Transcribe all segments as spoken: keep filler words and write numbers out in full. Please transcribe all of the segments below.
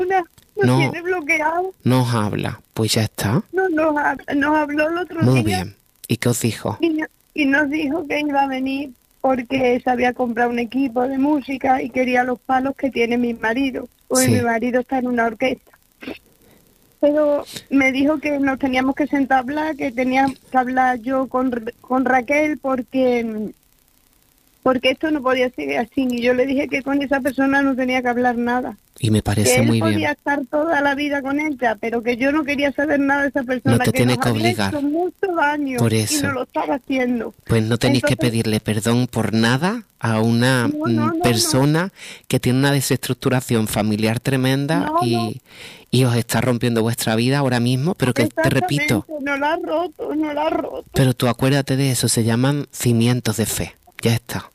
Una, nos No, tiene bloqueado. no os habla. Pues ya está. No, nos, hab- nos habló el otro Muy día bien. ¿Y qué os dijo? y, no- y nos dijo que iba a venir porque se había comprado un equipo de música y quería los palos que tiene mi marido. Pues mi Sí. marido está en una orquesta. Pero me dijo que nos teníamos que sentar a hablar, que tenía que hablar yo con, Ra- con Raquel porque porque esto no podía seguir así. Y yo le dije que con esa persona no tenía que hablar nada. Y me Que parece él muy podía bien. estar toda la vida con ella, pero que yo no quería saber nada de esa No persona, te que tiene nos que había obligar. hecho mucho daño Por y eso. no lo estaba haciendo. Pues no tenéis que Entonces, pedirle perdón por nada a una no, mm, no, no, no, persona que tiene una desestructuración familiar tremenda no, no, y, y os está rompiendo vuestra vida ahora mismo, pero que te repito, exactamente, no la ha roto, no la ha roto. pero tú acuérdate de eso, se llaman cimientos de fe. Ya está.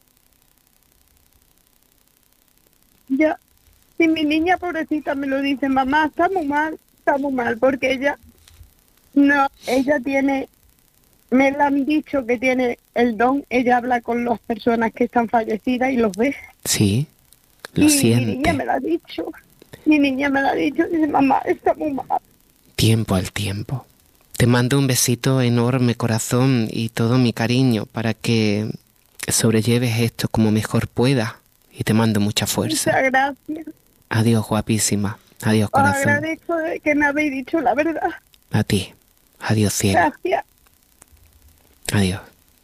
Ya, si mi niña pobrecita me lo dice, mamá, está muy mal, está muy mal, porque ella, no, ella tiene, me la han dicho que tiene el don, ella habla con las personas que están fallecidas y los ve. Sí, lo Y mi niña siente. me lo ha dicho, mi niña me lo ha dicho, dice, mamá, está muy mal. Tiempo al tiempo. Te mando un besito enorme, corazón, y todo mi cariño para que sobrelleves esto como mejor puedas. Y te mando mucha fuerza. Muchas gracias. Adiós, guapísima. Adiós, Os corazón. agradezco de que me habéis dicho la verdad. A ti. Adiós, cielo. Gracias. Adiós.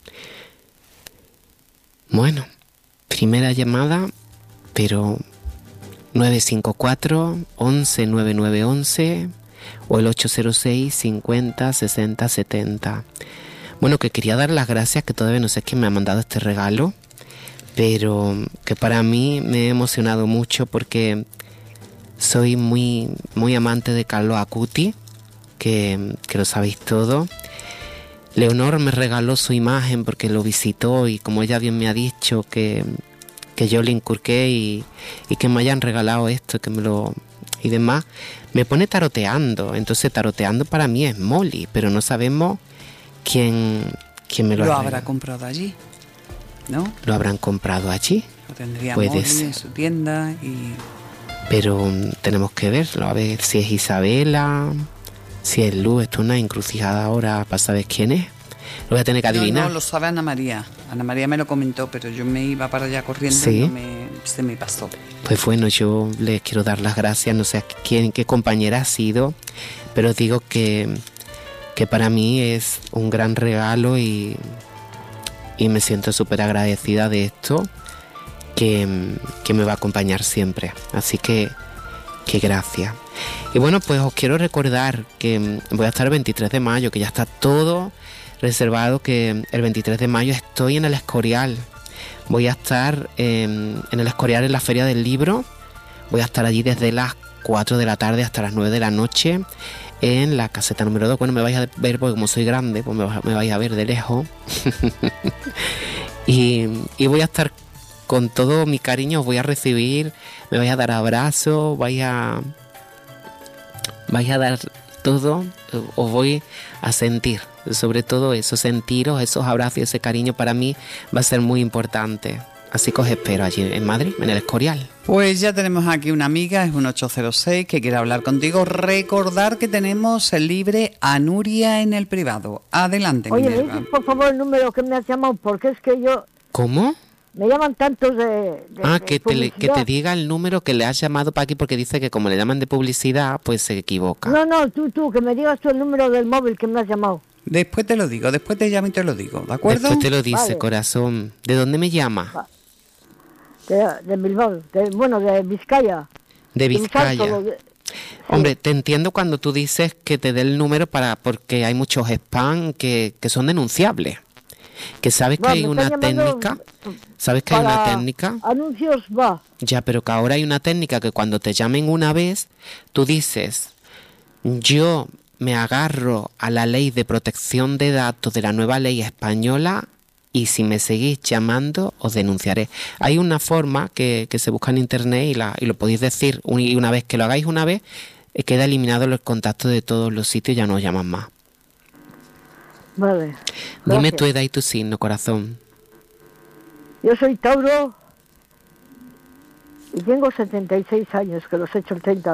Bueno, primera llamada, pero nueve cinco cuatro, once, noventa y nueve once o el ocho cero seis, cincuenta, sesenta, setenta. Bueno, que quería dar las gracias, que todavía no sé quién me ha mandado este regalo, pero que para mí me he emocionado mucho porque soy muy, muy amante de Carlo Acuti, que, que lo sabéis todo. Leonor me regaló su imagen porque lo visitó y como ella bien me ha dicho que, que yo le inculqué y, y que me hayan regalado esto, que me lo y demás, me pone taroteando. Entonces taroteando para mí es Molly, pero no sabemos quién, quién me lo, Lo ha habrá regalado. comprado allí, ¿no? Lo habrán comprado allí. Lo tendría Puede Molly ser. en su tienda y... Pero um, tenemos que verlo, a ver si es Isabela, si es Luz. Esto es una encrucijada ahora para saber quién es. Lo voy a tener que adivinar. No, no, lo sabe Ana María. Ana María me lo comentó, pero yo me iba para allá corriendo ¿Sí? y no me, se me pasó. Pues bueno, yo les quiero dar las gracias, no sé a quién, qué compañera ha sido, pero digo que, que para mí es un gran regalo y, y me siento súper agradecida de esto, que, que me va a acompañar siempre. Así que, que gracias. Y bueno, pues os quiero recordar que voy a estar el veintitrés de mayo, que ya está todo reservado, que el veintitrés de mayo estoy en el Escorial. Voy a estar en, en el Escorial en la Feria del Libro. Voy a estar allí desde las cuatro de la tarde hasta las nueve de la noche en la caseta número dos. Bueno, me vais a ver porque como soy grande, pues me, me vais a ver de lejos. y, y voy a estar con todo mi cariño, os voy a recibir, me vais a dar abrazos, vais a, vais a dar todo, os voy a sentir. Sobre todo eso, sentiros, esos abrazos y ese cariño para mí va a ser muy importante. Así que os espero allí en Madrid, en el Escorial. Pues ya tenemos aquí una amiga, es un ocho cero seis, que quiere hablar contigo. Recordar que tenemos el libre a Nuria en el privado. Adelante, Oye, Minerva. me dices por favor el número que me has llamado, porque es que yo... ¿Cómo? Me llaman tantos de... de Ah, de que te, le- que publicidad. te diga el número que le has llamado para aquí porque dice que como le llaman de publicidad, pues se equivoca. No, no, tú, tú, que me digas tú el número del móvil que me has llamado. Después te lo digo, después te llamo y te lo digo, ¿de acuerdo? Después te lo dice, Vale. corazón. ¿De dónde me llama? De, de Bilbao, de, bueno, de Vizcaya. De un Vizcaya. salto, de- Hombre, te entiendo cuando tú dices que te dé el número para porque hay muchos spam que, que son denunciables. Que sabes que Va, hay me una están llamando técnica. ¿Sabes que hay una para técnica? Anuncios va. Ya, pero que ahora hay una técnica que cuando te llamen una vez, tú dices, yo me agarro a la ley de protección de datos de la nueva ley española y si me seguís llamando os denunciaré. Hay una forma que, que se busca en internet y, la, y lo podéis decir, un- y una vez que lo hagáis una vez, eh, queda eliminado el contacto de todos los sitios y ya no os llaman más. Vale. Dime gracias. tu edad y tu signo, corazón. Yo soy Tauro y tengo setenta y seis años, que los he hecho el treinta